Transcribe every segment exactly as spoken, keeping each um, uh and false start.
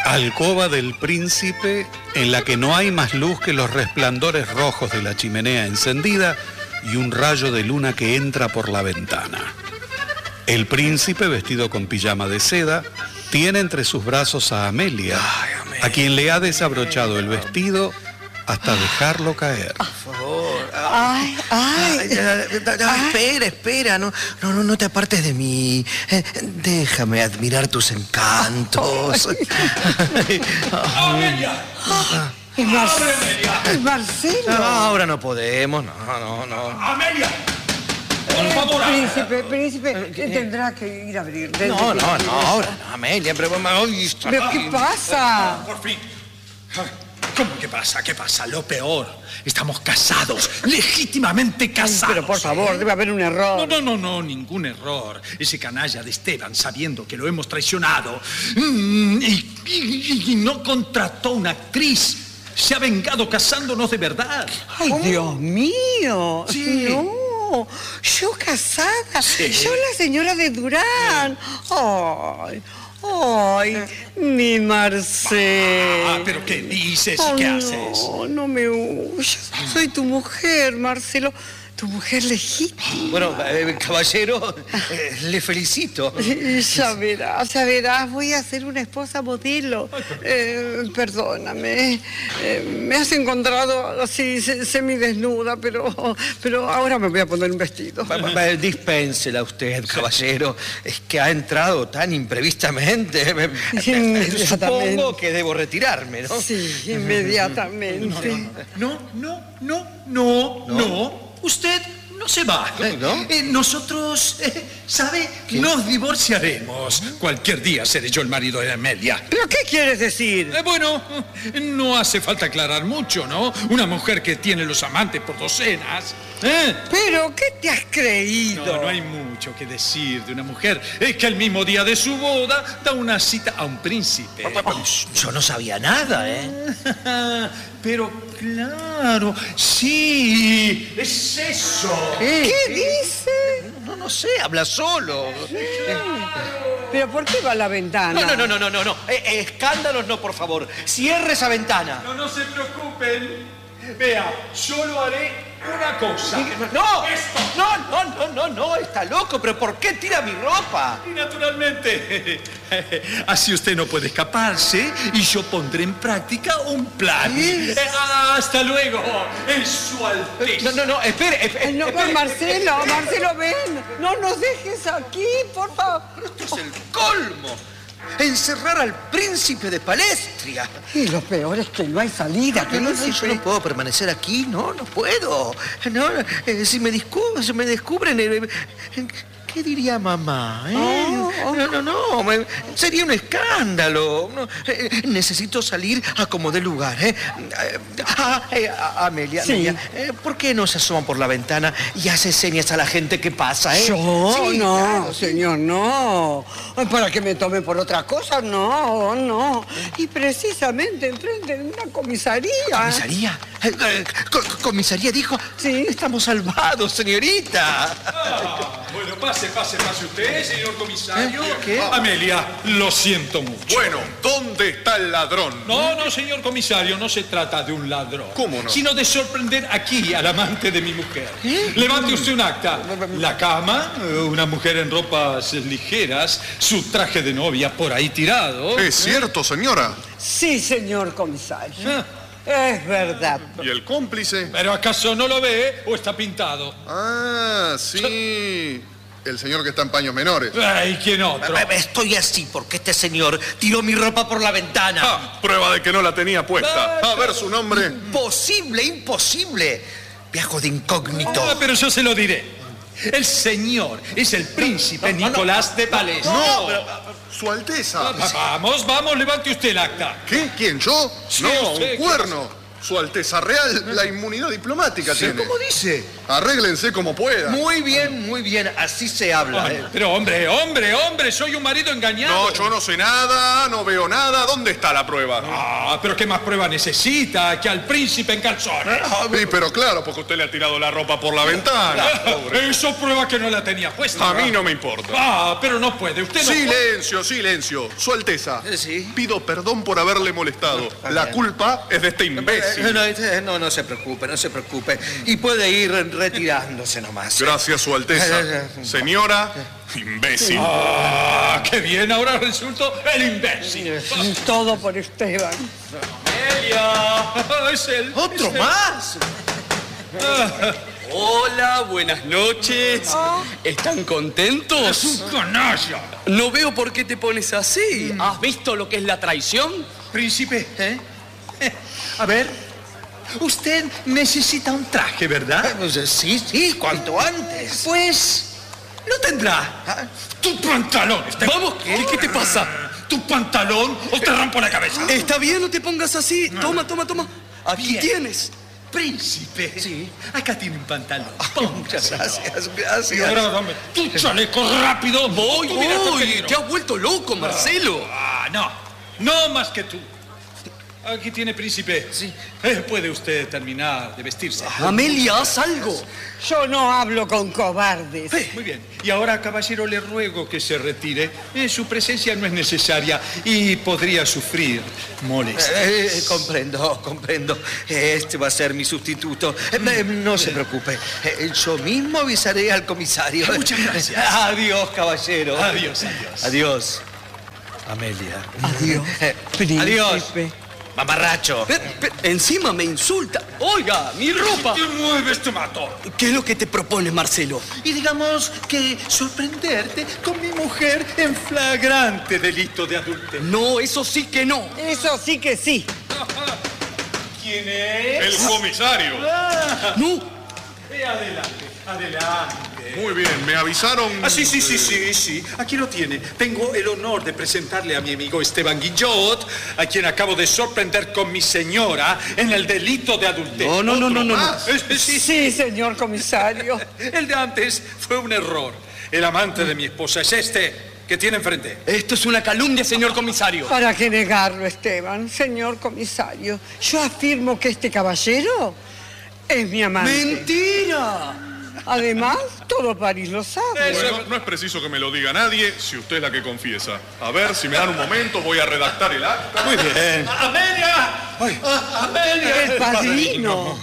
Alcoba del príncipe, en la que no hay más luz que los resplandores rojos de la chimenea encendida y un rayo de luna que entra por la ventana. El príncipe, vestido con pijama de seda, tiene entre sus brazos a Amelia, Ay, Amelia, a quien le ha desabrochado el vestido hasta dejarlo caer. Por favor. Ay, ay. Ay, ya, ya, ya, Ay. espera, espera. No, no, no, no te apartes de mí. Eh, déjame admirar tus encantos. ¡Amelia! Es, Mar- ¡Amelia! es Marcelo. No, ahora no podemos. No, no, no. ¡Amelia! Por favor, Príncipe, príncipe, tendrá que ir a abrir. No, no, no, ahora no, Amelia. Pero, ay, ¿Pero qué pasa? por fin. ¿Cómo que pasa? ¿Qué pasa? Lo peor. Estamos casados, legítimamente casados. Pero por favor, debe haber un error. No, no, no, no, ningún error. Ese canalla de Esteban, sabiendo que lo hemos traicionado mm, y, y- y no contrató una actriz, se ha vengado casándonos de verdad. Ay, Dios mío. Sí. No, yo casada. Sí. Yo la señora de Durán. Ay, ay, mi Marcelo. Ah, pero ¿qué dices Oh, y qué no, haces? no me huyas. Soy tu mujer, Marcelo. Tu mujer legítima. Bueno, eh, caballero, eh, le felicito. Ya verás, ya verás, voy a ser una esposa modelo. Eh, perdóname, eh, me has encontrado así se- semidesnuda, pero, pero ahora me voy a poner un vestido. Va- va- Dispénsela usted, caballero. Es que ha entrado tan imprevistamente. Me- Inmediatamente. Supongo que debo retirarme, ¿no? Sí, inmediatamente. No, no, no, no, no. Usted no se va. ¿No? Eh, nosotros, eh, ¿sabe? Nos divorciaremos. Cualquier día seré yo el marido de Amelia. ¿Pero qué quieres decir? Eh, bueno, no hace falta aclarar mucho, ¿no? Una mujer que tiene los amantes por docenas. ¿eh? ¿Pero qué te has creído? No, no hay mucho que decir de una mujer. Es que el mismo día de su boda da una cita a un príncipe. Yo no sabía nada, ¿eh? Pero claro, sí, es eso. ¿Qué dice? No, no sé, habla solo. ¿Pero por qué va a la ventana? No, no, no, no, no, no, no. Eh, eh, escándalos no, por favor. Cierre esa ventana. No, no se preocupen. Vea, yo lo haré una cosa. No, Esto. no, no, no, no, no, está loco, pero ¿por qué tira mi ropa? Y naturalmente, así usted no puede escaparse y yo pondré en práctica un plan. ¿Sí? Eh, hasta luego, en su alteza. No, no, no, espere, espere. Ay, no, pues, Marcelo, Marcelo, ven. No nos dejes aquí, por favor. Esto es el colmo. Encerrar al príncipe de Palestria. Y lo peor es que no hay salida, No, no, no, yo príncipe. no puedo permanecer aquí, no, no puedo. No, eh, si me descubren, si me descubren, eh, eh, ¿qué diría mamá? eh? Oh, oh. No, no, no, me- sería un escándalo. No, eh, necesito salir a como dé lugar. ¿eh? Eh, ah, eh, ah, Amelia, Sí. Amelia, eh, ¿por qué no se asoman por la ventana y hace señas a la gente que pasa? ¿eh? Yo, Sí, no, claro, sí. señor, no. Ay, ¿para que me tome por otra cosa? No, no. Y precisamente enfrente de una comisaría. ¿Comisaría? Eh, eh, co- co- ¿Comisaría dijo? Sí. Estamos salvados, señorita. Ah, bueno, pase, pase, pase usted, señor comisario. ¿Eh? ¿Qué? Amelia, lo siento mucho. Bueno, ¿dónde está el ladrón? No, no, señor comisario, no se trata de un ladrón. ¿Cómo no? Sino de sorprender aquí al amante de mi mujer. Levante usted un acta. La cama, eh, una mujer en ropas ligeras, su traje de novia por ahí tirado. Es cierto, señora. Sí, señor comisario. Ah, Es verdad. ¿Y el cómplice? ¿Pero acaso no lo ve o está pintado? Ah, sí. El señor que está en paños menores. Ay, ¿quién otro? Eh, Estoy así porque este señor tiró mi ropa por la ventana. Ah, prueba de que no la tenía puesta. A ver su nombre. Imposible, imposible. Viajo de incógnito. Ah, pero yo se lo diré. El señor es el príncipe Nicolás de Palestra. No, su Alteza. Vamos, vamos, levante usted el acta. ¿Qué? ¿Quién? ¿Yo? Sí, no, usted, un ¿qué cuerno. Su Alteza Real, la inmunidad diplomática Sí, tiene. ¿cómo dice? Arréglense como puedan. Muy bien, muy bien. Así se habla. Ay, ¿eh? pero hombre, hombre, hombre, soy un marido engañado. No, yo no sé nada, no veo nada. ¿Dónde está la prueba? Ah, pero ¿qué más prueba necesita que al príncipe en calzones? Sí, pero claro, porque usted le ha tirado la ropa por la ventana. Pobre. Eso prueba que no la tenía puesta. A mí no me importa. Ah, pero no puede, usted no puede. Silencio, silencio. Su Alteza, Eh, sí. pido perdón por haberle molestado. Está La bien. culpa es de este Eh, imbécil. No, eh, no, no se preocupe, no se preocupe. Y puede ir retirándose nomás. Gracias, Su Alteza. Señora, imbécil. Ah, qué bien, ahora resulto el imbécil. Todo por Esteban. Amelia, es él. ¡Otro es él. más! Hola, buenas noches. ¿Están Es contentos? un canalla. No veo por qué te pones así. ¿Has visto lo que es la traición? Príncipe, ¿eh? Eh, A ver, usted necesita un traje, ¿verdad? Eh, pues, eh, Sí, sí, cuanto antes. Pues, lo tendrá. Tu pantalón. está- Vamos, ¿qué, qué te pasa? Tu pantalón o te rompo la cabeza. Está bien, no te pongas así. Toma, toma, toma. Aquí Bien. tienes. Príncipe. Sí. Acá tiene un pantalón. Muchas gracias, Y gracias. ahora dame tu chaleco rápido. Voy, Tú mira, voy. peligro. Te has vuelto loco, Marcelo. Ah, no. No más que tú. Aquí tiene, príncipe. Sí. Eh, puede usted terminar de vestirse. Amelia, haz algo. Yo no hablo con cobardes. Eh, Muy bien. Y ahora, caballero, le ruego que se retire. Eh, su presencia no es necesaria y podría sufrir molestias. Eh, comprendo, comprendo. Este va a ser mi sustituto. Eh, eh, no se preocupe. Eh, yo mismo avisaré al comisario. Muchas gracias. Adiós, caballero. Adiós, adiós. Adiós. Amelia. Adiós, Eh, príncipe. Adiós. Mamarracho. Pe- pe- encima me insulta. Oiga, mi ropa. Te mueves, te mato. ¿Qué es lo que te propones, Marcelo? Y digamos que sorprenderte con mi mujer en flagrante delito de adulterio. No, eso sí que no. Eso sí que sí. ¿Quién es? El comisario. No. Eh, adelante, adelante. Muy bien, me avisaron. Ah, sí, sí, sí, sí, sí. Aquí lo tiene. Tengo el honor de presentarle a mi amigo Esteban Guillot, a quien acabo de sorprender con mi señora en el delito de adulterio. No, no, no, no, no. no. más? Eh, Sí, sí, Sí, señor comisario. El de antes fue un error. El amante de mi esposa es este que tiene enfrente. Esto es una calumnia, señor comisario. ¿Para qué negarlo, Esteban? Señor comisario, yo afirmo que este caballero es mi amante. ¡Mentira! Además, todo París lo sabe. Bueno, no es preciso que me lo diga nadie si usted es la que confiesa. A ver, si me dan un momento, voy a redactar el acta. Muy bien. ¡Amelia! Ay, ¡Amelia! El padrino.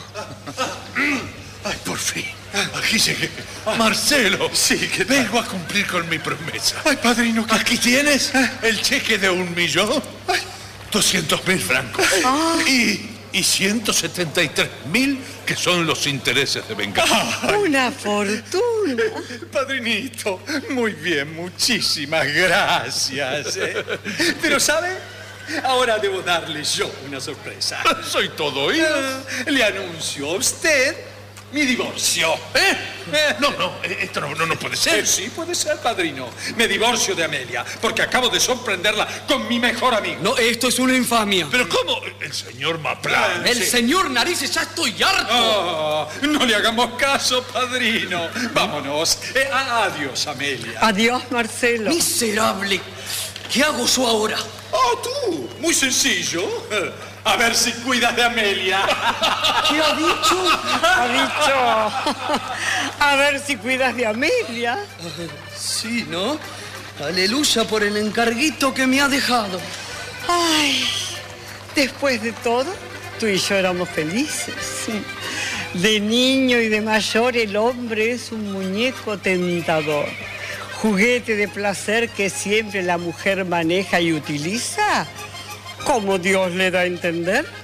Ay, por fin. Aquí llegué. Marcelo. Sí, que vengo a cumplir con mi promesa. Ay, padrino, ¿qué? Aquí tienes el cheque de un millón. Ay, doscientos mil francos. Y, y ciento setenta y tres mil que son los intereses de venganza. Una fortuna. Padrinito, muy bien, muchísimas gracias. ¿eh? Pero, ¿sabe? Ahora debo darle yo una sorpresa. Soy todo oídos. Eh, Le anuncio a usted mi divorcio. ¿eh? Eh, No, no, esto no, no, no puede Eh, ser. sí, puede ser, padrino. Me divorcio de Amelia porque acabo de sorprenderla con mi mejor amigo. No, esto es una infamia. Pero ¿cómo? El señor Maplan. El sí. señor Narices, ya estoy harto. Ah, no le hagamos caso, padrino. Vámonos. Eh, a- adiós, Amelia. Adiós, Marcelo. Miserable. ¿Qué hago yo ahora? Oh, tú. Muy sencillo. A ver si cuidas de Amelia. ¿Qué ha dicho? Ha dicho. A ver si cuidas de Amelia. Sí, ¿no? Aleluya por el encarguito que me ha dejado. Ay, después de todo, tú y yo éramos felices. De niño y de mayor, el hombre es un muñeco tentador. Juguete de placer que siempre la mujer maneja y utiliza como Dios le da a entender.